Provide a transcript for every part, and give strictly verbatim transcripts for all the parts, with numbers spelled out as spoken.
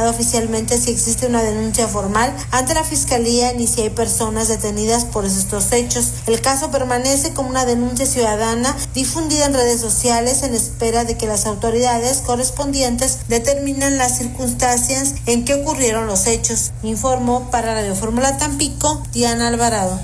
informado oficialmente si existe una denuncia formal ante la Fiscalía ni si hay personas detenidas por estos hechos. El caso permanece como una denuncia ciudadana difundida en redes sociales en espera de que las autoridades correspondientes determinen las circunstancias en que ocurrieron los hechos. Informó para Radio Fórmula Tampico, Diana Alvarado.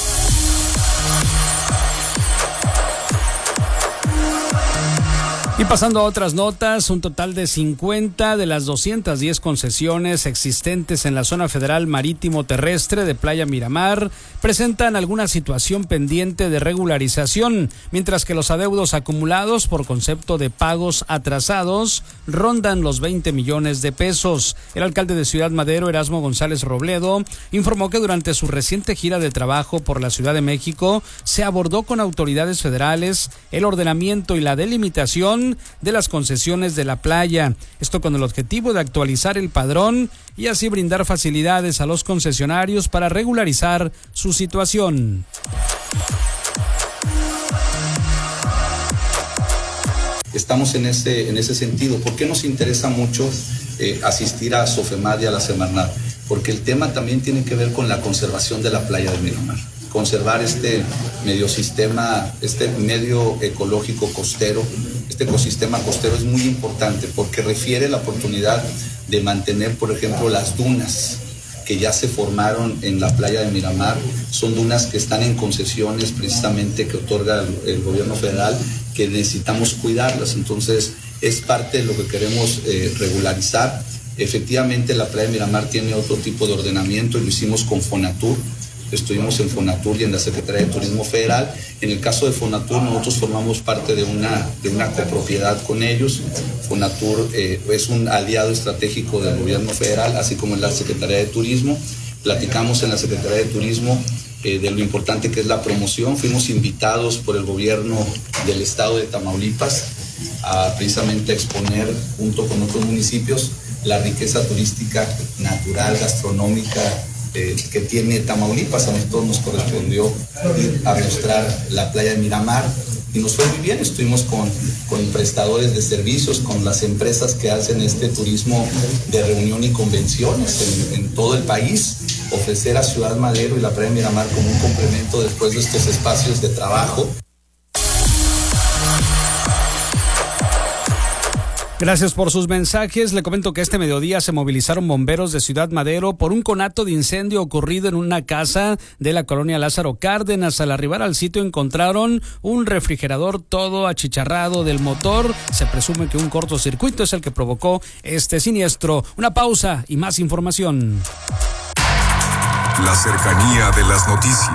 Y pasando a otras notas, un total de cincuenta de las doscientas diez concesiones existentes en la zona federal marítimo terrestre de Playa Miramar presentan alguna situación pendiente de regularización, mientras que los adeudos acumulados por concepto de pagos atrasados rondan los veinte millones de pesos. El alcalde de Ciudad Madero, Erasmo González Robledo, informó que durante su reciente gira de trabajo por la Ciudad de México se abordó con autoridades federales el ordenamiento y la delimitación de las concesiones de la playa, esto con el objetivo de actualizar el padrón y así brindar facilidades a los concesionarios para regularizar su situación. Estamos en ese, en ese sentido. ¿Por qué nos interesa mucho eh, asistir a Sofemad y a la Semarnat? Porque el tema también tiene que ver con la conservación de la playa de Miramar. Conservar este medio sistema, este medio ecológico costero, este ecosistema costero es muy importante porque refiere la oportunidad de mantener, por ejemplo, las dunas que ya se formaron en la playa de Miramar. Son dunas que están en concesiones precisamente que otorga el, el gobierno federal, que necesitamos cuidarlas. Entonces es parte de lo que queremos eh, regularizar. Efectivamente la playa de Miramar tiene otro tipo de ordenamiento y lo hicimos con Fonatur. Estuvimos en Fonatur y en la Secretaría de Turismo Federal. En el caso de Fonatur, nosotros formamos parte de una, de una copropiedad con ellos. Fonatur eh, es un aliado estratégico del gobierno federal, así como en la Secretaría de Turismo. Platicamos en la Secretaría de Turismo eh, de lo importante que es la promoción. Fuimos invitados por el gobierno del estado de Tamaulipas a precisamente exponer, junto con otros municipios, la riqueza turística, natural, gastronómica, que tiene Tamaulipas. A nosotros nos correspondió ir a mostrar la playa de Miramar y nos fue muy bien. Estuvimos con, con prestadores de servicios, con las empresas que hacen este turismo de reunión y convenciones en, en todo el país. Ofrecer a Ciudad Madero y la playa de Miramar como un complemento después de estos espacios de trabajo. Gracias por sus mensajes. Le comento que este mediodía se movilizaron bomberos de Ciudad Madero por un conato de incendio ocurrido en una casa de la colonia Lázaro Cárdenas. Al arribar al sitio encontraron un refrigerador todo achicharrado del motor. Se presume que un cortocircuito es el que provocó este siniestro. Una pausa y más información. La cercanía de las noticias.